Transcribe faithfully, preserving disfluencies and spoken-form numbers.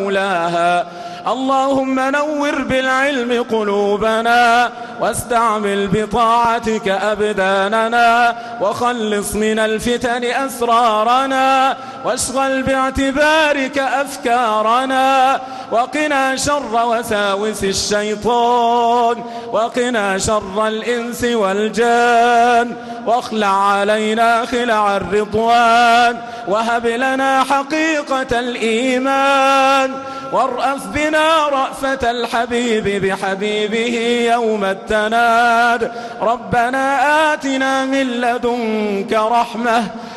مولاها. اللهم نور بالعلم قلوبنا، واستعمل بطاعتك أبداننا، وخلص من الفتن أسرارنا، واشغل باعتبارك أفكارنا، وقنا شر وساوس الشيطان، وقنا شر الإنس والجان، واخلع علينا خلع الرضوان، وهب لنا حقيقة الإيمان، وارأف بنا رأفة الحبيب بحبيبه يوم التناد. ربنا آتنا من لدنك رحمة